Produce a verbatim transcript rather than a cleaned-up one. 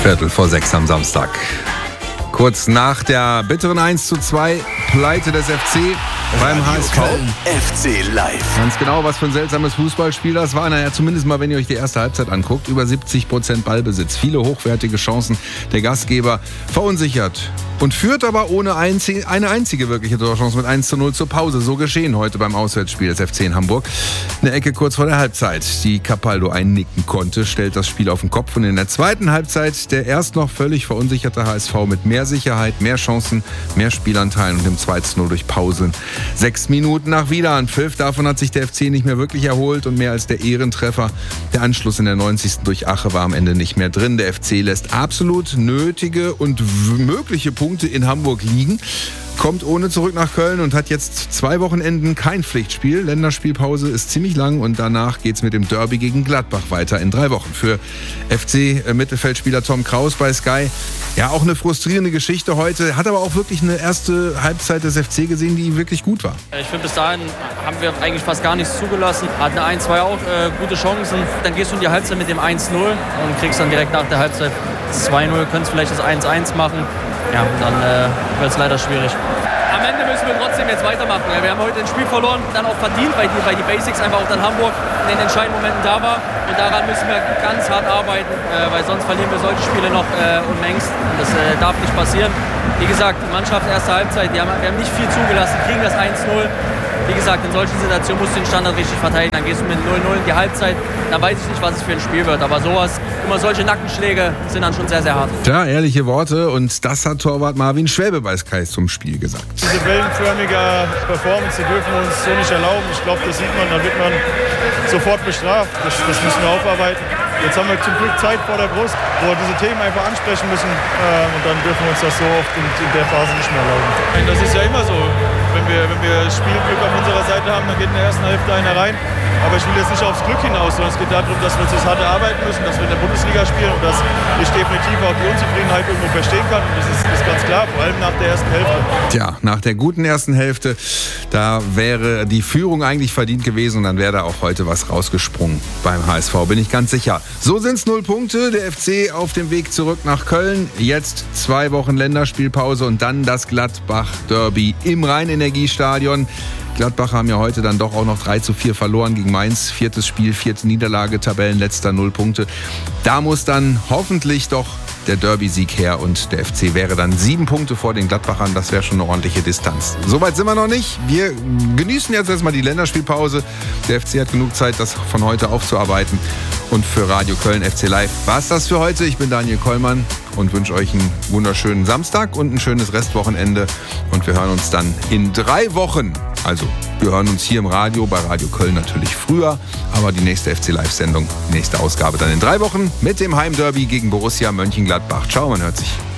Viertel vor sechs am Samstag. Kurz nach der bitteren eins zu zwei Pleite des F C beim H S V. F C Live. Ganz genau, was für ein seltsames Fußballspiel das war. Naja, zumindest mal, wenn ihr euch die erste Halbzeit anguckt. Über siebzig Prozent Ballbesitz, viele hochwertige Chancen. Der Gastgeber verunsichert und führt aber ohne einzig, eine einzige wirkliche Torchance mit eins zu null zur Pause. So geschehen heute beim Auswärtsspiel des F C in Hamburg. Eine Ecke kurz vor der Halbzeit, die Capaldo einnicken konnte, stellt das Spiel auf den Kopf. Und in der zweiten Halbzeit der erst noch völlig verunsicherte H S V mit mehr Sicherheit, mehr Chancen, mehr Spielanteilen und dem zwei zu null durch Pausen. Sechs Minuten nach Wiederanpfiff. Davon hat sich der F C nicht mehr wirklich erholt und mehr als der Ehrentreffer. Der Anschluss in der neunzigsten durch Ache war am Ende nicht mehr drin. Der F C lässt absolut nötige und mögliche Punkte in Hamburg liegen, kommt ohne zurück nach Köln und hat jetzt zwei Wochenenden kein Pflichtspiel. Länderspielpause ist ziemlich lang und danach geht es mit dem Derby gegen Gladbach weiter in drei Wochen. Für F C-Mittelfeldspieler Tom Kraus bei Sky. Ja, auch eine frustrierende Geschichte heute. Hat aber auch wirklich eine erste Halbzeit des F C gesehen, die wirklich gut war. Ich finde, bis dahin haben wir eigentlich fast gar nichts zugelassen. Hatten ein, zwei auch äh, gute Chancen. Dann gehst du in die Halbzeit mit dem eins null und kriegst dann direkt nach der Halbzeit zwei null. Könntest vielleicht das eins eins machen. Ja, dann äh, wird es leider schwierig. Am Ende müssen wir trotzdem jetzt weitermachen. Ja, wir haben heute ein Spiel verloren, dann auch verdient, weil die, weil die Basics einfach auch dann Hamburg in den entscheidenden Momenten da war. Und daran müssen wir ganz hart arbeiten, äh, weil sonst verlieren wir solche Spiele noch äh, unlängst. Und das äh, darf nicht passieren. Wie gesagt, die Mannschaft erste Halbzeit, die haben, wir haben nicht viel zugelassen, kriegen das eins null. Wie gesagt, in solchen Situationen musst du den Standard richtig verteidigen. Dann gehst du mit null null in die Halbzeit. Dann weiß ich nicht, was es für ein Spiel wird. Aber sowas, immer solche Nackenschläge sind dann schon sehr, sehr hart. Tja, ehrliche Worte. Und das hat Torwart Marvin Schwäbe bei Sky zum Spiel gesagt. Diese wellenförmige Performance, die dürfen wir uns so nicht erlauben. Ich glaube, das sieht man, da wird man sofort bestraft. Das, das müssen wir aufarbeiten. Jetzt haben wir zum Glück Zeit vor der Brust, wo wir diese Themen einfach ansprechen müssen. Äh, und dann dürfen wir uns das so oft in, in der Phase nicht mehr erlauben. Das ist ja immer so. Wenn wir, wenn wir Spielglück auf unserer Seite haben, dann geht in der ersten Hälfte einer rein. Aber ich will jetzt nicht aufs Glück hinaus, sondern es geht darum, dass wir uns das hart erarbeiten müssen, dass wir in der Bundesliga spielen und dass ich definitiv auch die Unzufriedenheit irgendwo verstehen kann. Und das ist, ist ganz klar, vor allem nach der ersten Hälfte. Tja, nach der guten ersten Hälfte, da wäre die Führung eigentlich verdient gewesen und dann wäre da auch heute was rausgesprungen beim H S V, bin ich ganz sicher. So sind es null Punkte, der F C auf dem Weg zurück nach Köln. Jetzt zwei Wochen Länderspielpause und dann das Gladbach-Derby im Rhein-Energiestadion. Gladbach haben ja heute dann doch auch noch drei zu vier verloren gegen Mainz. Viertes Spiel, vierte Niederlage, Tabellenletzter, null Punkte. Da muss dann hoffentlich doch der Derby-Sieg her und der F C wäre dann sieben Punkte vor den Gladbachern. Das wäre schon eine ordentliche Distanz. Soweit sind wir noch nicht. Wir genießen jetzt erstmal die Länderspielpause. Der F C hat genug Zeit, das von heute aufzuarbeiten. Und für Radio Köln F C Live war es das für heute. Ich bin Daniel Kollmann und wünsche euch einen wunderschönen Samstag und ein schönes Restwochenende. Und wir hören uns dann in drei Wochen. Also, wir hören uns hier im Radio, bei Radio Köln natürlich früher. Aber die nächste F C Live-Sendung, nächste Ausgabe dann in drei Wochen mit dem Heimderby gegen Borussia Mönchengladbach. Ciao, man hört sich.